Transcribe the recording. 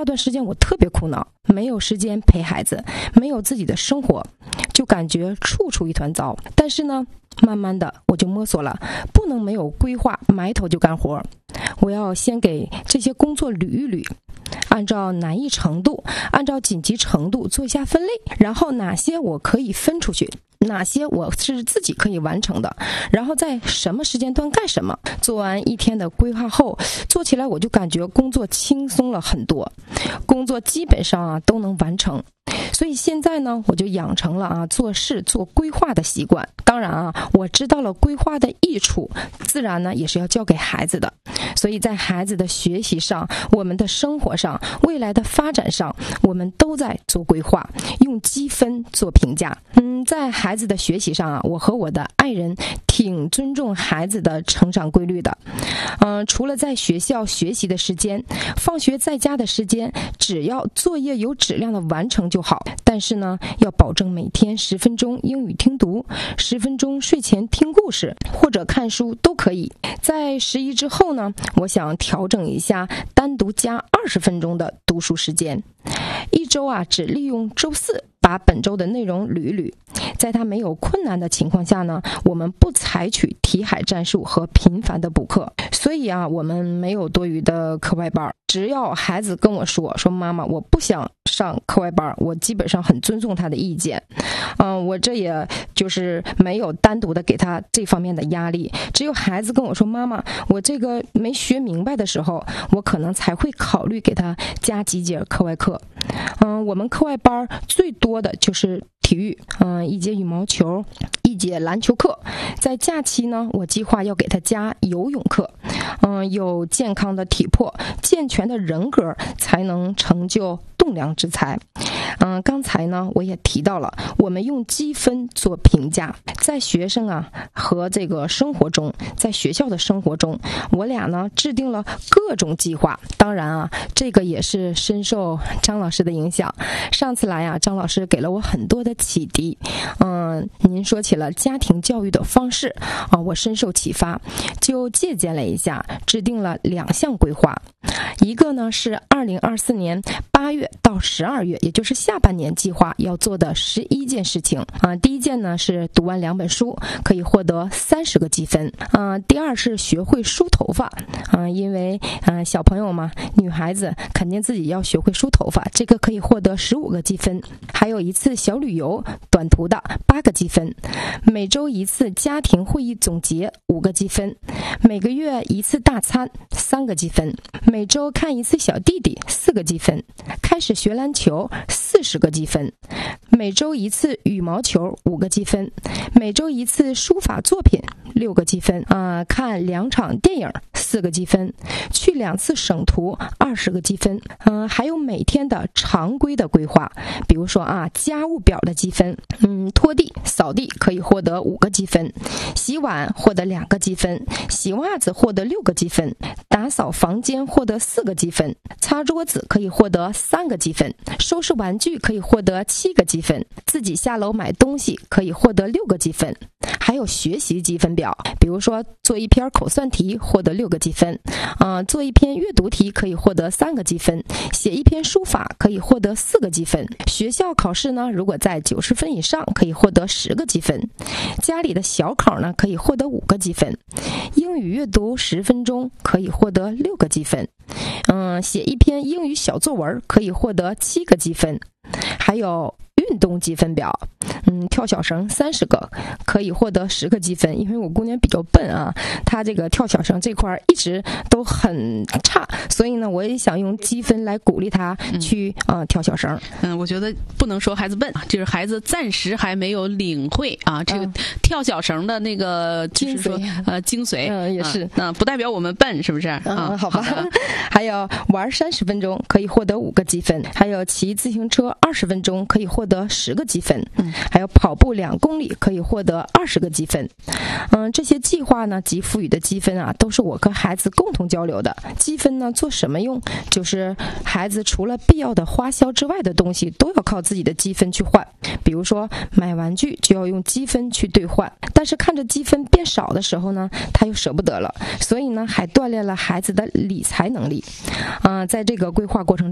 段时间我特别苦恼，没有时间陪孩子，没有自己的生活，就感觉处处一团糟。但是呢，慢慢的我就摸索了，不能没有规划埋头就干活，我要先给这些工作捋一捋，按照难易程度，按照紧急程度做一下分类，然后哪些我可以分出去，哪些我是自己可以完成的，然后在什么时间段干什么。做完一天的规划后，做起来我就感觉工作轻松了很多，工作基本上都能完成。所以现在呢，我就养成了做事做规划的习惯。当然我知道了规划的益处，自然呢也是要教给孩子的。所以在孩子的学习上，我们的生活上，未来的发展上，我们都在做规划，用积分做评价。在孩子的学习上我和我的爱人挺尊重孩子的成长规律的。除了在学校学习的时间，放学在家的时间，只要作业有质量的完成就好。但是呢，要保证每天10分钟英语听读，10分钟睡前听故事或者看书都可以。在11之后呢，我想调整一下，单独加20分钟的读书时间。一周只利用周4把本周的内容捋一捋。在他没有困难的情况下呢，我们不采取题海战术和频繁的补课。所以我们没有多余的课外班。只要孩子跟我说妈妈我不想上课外班，我基本上很尊重他的意见。我这也就是没有单独的给他这方面的压力。只有孩子跟我说妈妈我这个没学明白的时候，我可能才会考虑给他加几节课外课。我们课外班最多的就是体育，一节羽毛球，一节篮球课。在假期呢，我计划要给他加游泳课。有健康的体魄，健全的人格，才能成就栋梁之才。刚才呢我也提到了，我们用积分做评价。在学生和这个生活中，在学校的生活中，我俩呢制定了各种计划。当然这个也是深受张老师的影响。上次来张老师给了我很多的启迪。您说起了家庭教育的方式我深受启发，就借鉴了一下，制定了2项规划。一个呢是2024年8月到12月，也就是下半年计划要做的11件事情。第一件呢是读完2本书，可以获得30个积分。第二是学会梳头发。因为小朋友嘛，女孩子肯定自己要学会梳头发，这个可以获得15个积分。还有一次小旅游，短途的8个积分。每周一次家庭会议总结5个积分。每个月一次大餐3个积分。每周看一次小弟弟4个积分。开始学篮球40个积分。每周一次羽毛球5个积分。每周一次书法作品6个积分。看2场电影4个积分。去2次省图20个积分。还有每天的常规的规划，比如说家务表的积分。拖地扫地可以获得5个积分。洗碗获得2个积分。洗袜子获得6个积分。打扫房间获得4个积分。擦桌子可以获得3个积分。收拾玩具可以获得7个积分。自己下楼买东西可以获得6个积分。还有学习积分表，比如说做一篇口算题获得6个积分。做一篇阅读题可以获得3个积分。写一篇书法可以获得4个积分。学校考试呢，如果在90分以上可以获得10个积分。家里的小考呢可以获得5个积分。英语阅读10分钟可以获得6个积分。写一篇英语小作文可以获得7个积分。还有运动积分表，跳小绳30个可以获得10个积分。因为我姑娘比较笨她这个跳小绳这块一直都很差，所以呢我也想用积分来鼓励她去跳小绳。 我觉得不能说孩子笨，就是孩子暂时还没有领会这个跳小绳的那个就是说精髓也是不代表我们笨，是不是好吧。还有玩30分钟可以获得5个积分。还有骑自行车20分钟可以获得10个积分。还有跑步2公里可以获得20个积分。这些计划呢及赋予的积分都是我跟孩子共同交流的。积分呢做什么用？就是孩子除了必要的花销之外的东西都要靠自己的积分去换。比如说买玩具就要用积分去兑换，但是看着积分变少的时候呢，他又舍不得了，所以呢还锻炼了孩子的理财能力。在这个规划过程